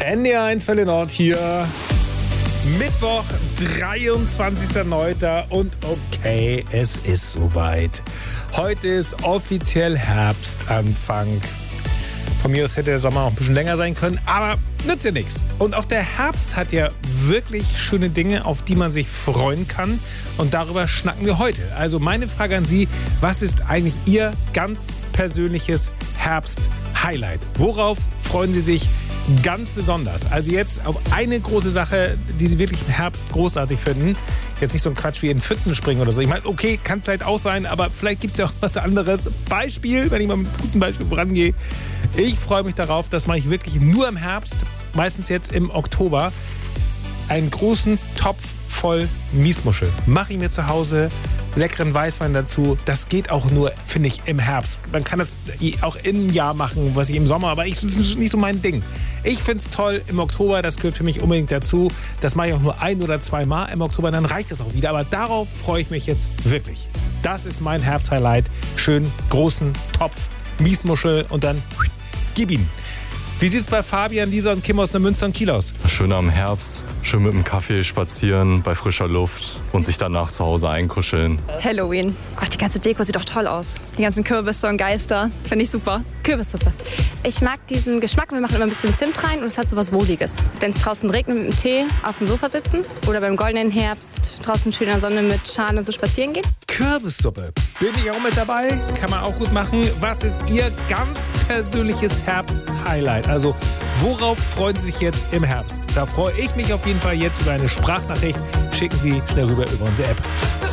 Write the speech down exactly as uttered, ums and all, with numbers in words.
N D R eins Welle Nord hier. Mittwoch, dreiundzwanzigster neunter und okay, es ist soweit. Heute ist offiziell Herbstanfang. Von mir aus hätte der Sommer auch ein bisschen länger sein können, aber nützt ja nichts. Und auch der Herbst hat ja wirklich schöne Dinge, auf die man sich freuen kann. Und darüber schnacken wir heute. Also meine Frage an Sie, was ist eigentlich Ihr ganz persönliches Herbst-Highlight? Worauf freuen Sie sich ganz besonders? Also jetzt auf eine große Sache, die Sie wirklich im Herbst großartig finden. Jetzt nicht so ein Quatsch wie in Pfützen springen oder so. Ich meine, okay, kann vielleicht auch sein, aber vielleicht gibt es ja auch was anderes. Beispiel, wenn ich mal mit einem guten Beispiel vorangehe. Ich freue mich darauf, das mache ich wirklich nur im Herbst, meistens jetzt im Oktober, einen großen Topf voll Miesmuschel. Mache ich mir zu Hause, leckeren Weißwein dazu. Das geht auch nur, finde ich, im Herbst. Man kann das auch im Jahr machen, was ich im Sommer, aber ich, das ist nicht so mein Ding. Ich finde es toll im Oktober, das gehört für mich unbedingt dazu. Das mache ich auch nur ein oder zwei Mal im Oktober, dann reicht das auch wieder. Aber darauf freue ich mich jetzt wirklich. Das ist mein Herbst-Highlight. Schön großen Topf Miesmuschel und dann gib ihn. Wie sieht es bei Fabian, Lisa und Kim aus Neumünster und Kiel aus? Schön am Herbst, schön mit dem Kaffee spazieren bei frischer Luft und sich danach zu Hause einkuscheln. Halloween. Ach, die ganze Deko sieht doch toll aus. Die ganzen Kürbisse und Geister, finde ich super. Kürbissuppe. Ich mag diesen Geschmack. Wir machen immer ein bisschen Zimt rein und es hat so was Wohliges. Wenn es draußen regnet, mit dem Tee auf dem Sofa sitzen oder beim goldenen Herbst draußen schön in der Sonne mit Schalen und so spazieren gehen. Kürbissuppe. Bin ich auch mit dabei? Kann man auch gut machen. Was ist Ihr ganz persönliches Herbst-Highlight? Also, worauf freuen Sie sich jetzt im Herbst? Da freue ich mich auf jeden Fall jetzt über eine Sprachnachricht. Schicken Sie schnell rüber über unsere App.